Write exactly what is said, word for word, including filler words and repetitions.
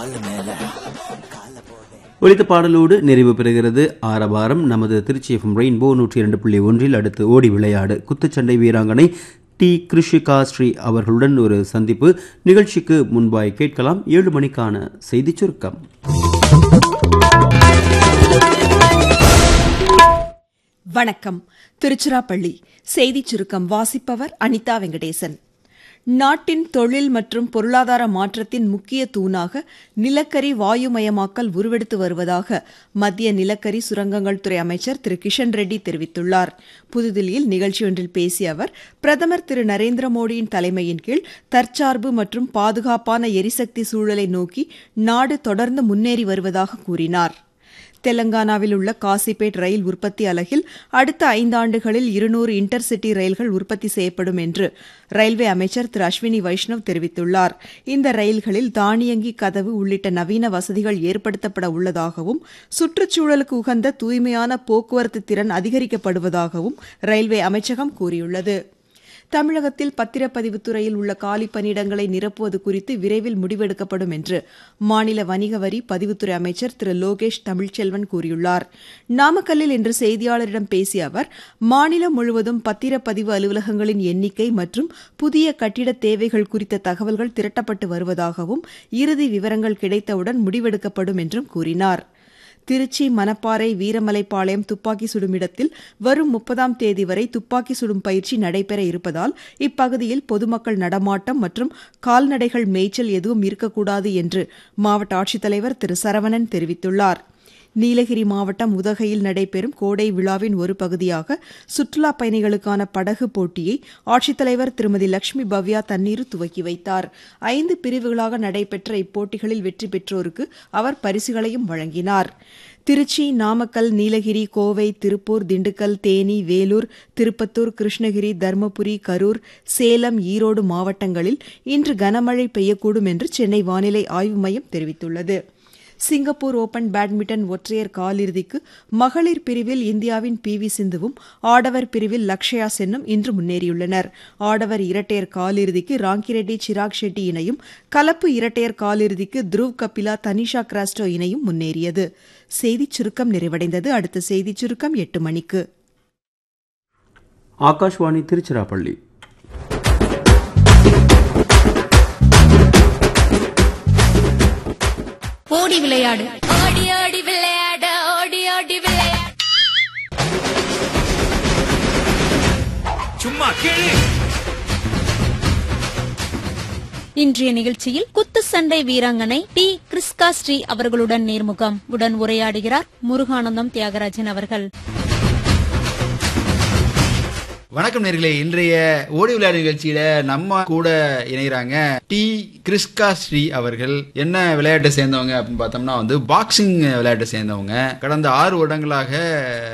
ஒலித்த பாடலோடு நிறைவு பெறுகிறது ஆரவாரம். நமது திருச்சி எஃப்எம் ரெயின்போ நூற்றி இரண்டு புள்ளி ஒன்றில் அடுத்து ஓடி விளையாடு குத்துச்சண்டை வீராங்கனை டி கிருஷிகா ஸ்ரீ அவர்களுடன் ஒரு சந்திப்பு. நிகழ்ச்சிக்கு முன்பாய் கேட்கலாம் ஏழு மணிக்கான செய்தி சுருக்கம். வணக்கம். திருச்சிராப்பள்ளி செய்திச் சுருக்கம் வாசிப்பவர் அனிதா வெங்கடேசன். நாட்டின் தொழில் மற்றும் பொருளாதார மாற்றத்தின் முக்கிய தூணாக நிலக்கரி வாயுமயமாக்கல் உருவெடுத்து வருவதாக மத்திய நிலக்கரி சுரங்கங்கள் துறை அமைச்சர் திரு கிஷன் ரெட்டி தெரிவித்துள்ளார். புதுதில்லியில் நிகழ்ச்சியொன்றில் பேசிய அவர், பிரதமர் திரு நரேந்திர மோடியின் தலைமையின் கீழ் தற்சார்பு மற்றும் பாதுகாப்பான எரிசக்தி சூழலை நோக்கி நாடு தொடர்ந்து முன்னேறி வருவதாக கூறினார். தெலங்கானாவில் உள்ள காசிபேட் ரயில் உற்பத்தி அலகில் அடுத்த ஐந்தாண்டுகளில் இருநூறு இன்டர்சிட்டி ரயில்கள் உற்பத்தி செய்யப்படும் என்று ரயில்வே அமைச்சர் திரு அஸ்வினி வைஷ்ணவ் தெரிவித்துள்ளார். இந்த ரயில்களில் தானியங்கி கதவு உள்ளிட்ட நவீன வசதிகள் ஏற்படுத்தப்பட உள்ளதாகவும் சுற்றுச்சூழலுக்கு உகந்த தூய்மையான போக்குவரத்து திறன் அதிகரிக்கப்படுவதாகவும் ரயில்வே அமைச்சகம் கூறியுள்ளது. தமிழகத்தில் பத்திரப்பதிவுத்துறையில் உள்ள காலி பணியிடங்களை நிரப்புவது குறித்து விரைவில் முடிவெடுக்கப்படும் என்று மாநில வணிக வரி பதிவுத்துறை அமைச்சர் திரு லோகேஷ் தமிழ்ச்செல்வன் கூறியுள்ளார். நாமக்கல்லில் இன்று செய்தியாளரிடம் பேசிய அவர், மாநிலம் முழுவதும் பத்திரப்பதிவு அலுவலகங்களின் எண்ணிக்கை மற்றும் புதிய கட்டிட தேவைகள் குறித்த தகவல்கள் திரட்டப்பட்டு வருவதாகவும் இறுதி விவரங்கள் கிடைத்தவுடன் முடிவெடுக்கப்படும் என்றும் கூறினார். திருச்சி மணப்பாறை வீரமலைப்பாளையம் துப்பாக்கி சுடும் இடத்தில் வரும் முப்பதாம் தேதி வரை துப்பாக்கி சுடும் பயிற்சி நடைபெற இருப்பதால் இப்பகுதியில் பொதுமக்கள் நடமாட்டம் மற்றும் கால்நடைகள் மேய்ச்சல் எதுவும் இருக்கக்கூடாது என்று மாவட்ட ஆட்சித்தலைவர் திரு சரவணன் தெரிவித்துள்ளார். நீலகிரி மாவட்டம் உதகையில் நடைபெறும் கோடை விழாவின் ஒரு பகுதியாக சுற்றுலாப் பயணிகளுக்கான படகு போட்டியை ஆட்சித்தலைவர் திருமதி லட்சுமி பவ்யா தண்ணீர் துவக்கி வைத்தார். ஐந்து பிரிவுகளாக நடைபெற்ற இப்போட்டிகளில் வெற்றி பெற்றோருக்கு அவர் பரிசுகளையும் வழங்கினார். திருச்சி, நாமக்கல், நீலகிரி, கோவை, திருப்பூர், திண்டுக்கல், தேனி, வேலூர், திருப்பத்தூர், கிருஷ்ணகிரி, தருமபுரி, கரூர், சேலம், ஈரோடு மாவட்டங்களில் இன்று கனமழை பெய்யக்கூடும் என்று சென்னை வானிலை ஆய்வு மையம் தெரிவித்துள்ளது. சிங்கப்பூர் ஓபன் பேட்மிண்டன் ஒற்றையர் காலிறுதிக்கு மகளிர் பிரிவில் இந்தியாவின் பி வி சிந்துவும் ஆடவர் பிரிவில் லக்ஷயா சென்னும் இன்று முன்னேறியுள்ளனர். ஆடவர் இரட்டையர் காலிறுதிக்கு ராங்கிரெட்டி சிராக் ஷெட்டி இணையும், கலப்பு இரட்டையர் காலிறுதிக்கு த்ருவ் கபிலா தனிஷா கிராஸ்டோ இணையும் முன்னேறியது. செய்திச் சுருக்கம் நிறைவடைந்தது. அடுத்த செய்திச் சுருக்கம் எட்டு மணிக்கு. ஆகாஷ்வாணி திருச்சிராப்பள்ளி. ஓடி விளையாடு ஓடி ஓடி விளையாடு ஓடி ஓடி விளையாடு. சும்மா கேளு. இன்றைய நிகழ்ச்சியில் குத்து சண்டை வீராங்கனை டி கிருஷிகா ஸ்ரீ அவர்களுடன் நேர்முகம். உடன் உரையாடுகிறார் முருகானந்தம் தியாகராஜன் அவர்கள். வணக்கம் நேர்களே. இன்றைய ஓடி விளையாடு நிகழ்ச்சியில நம்ம கூட இணைகிறாங்க டி கிருஷிகா ஸ்ரீ அவர்கள். என்ன விளையாட்டை சேர்ந்தவங்க அப்படின்னு பார்த்தோம்னா வந்து பாக்ஸிங் விளையாட்டை சேர்ந்தவங்க. கடந்த ஆறு வருடங்களாக